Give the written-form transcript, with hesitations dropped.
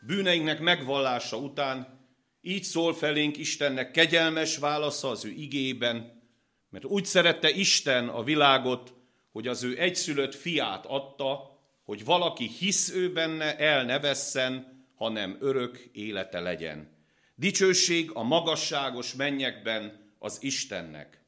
bűneinknek megvallása után így szól felénk Istennek kegyelmes válasza az ő igében, mert úgy szerette Isten a világot, hogy az ő egyszülött fiát adta, hogy valaki hisz ő benne, el ne vesszen, hanem örök élete legyen. Dicsőség a magasságos mennyekben az Istennek,